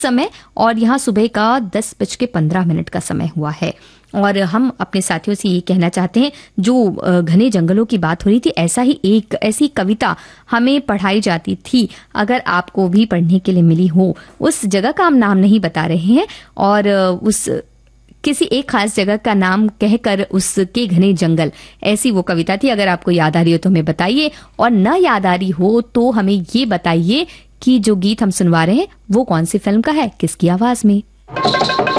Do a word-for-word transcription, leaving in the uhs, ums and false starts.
समय और यहाँ सुबह का दस बज के पंद्रह मिनट का समय हुआ है। और हम अपने साथियों से ये कहना चाहते हैं, जो घने जंगलों की बात हो रही थी, ऐसा ही एक ऐसी कविता हमें पढ़ाई जाती थी। अगर आपको भी पढ़ने के लिए मिली हो, उस जगह का हम नाम नहीं बता रहे हैं और उस किसी एक खास जगह का नाम कहकर उसके घने जंगल, ऐसी वो कविता थी। अगर आपको याद आ रही हो तो हमें बताइए, और न याद आ रही हो तो हमें ये बताइए कि जो गीत हम सुनवा रहे हैं वो कौन सी फिल्म का है, किसकी आवाज में।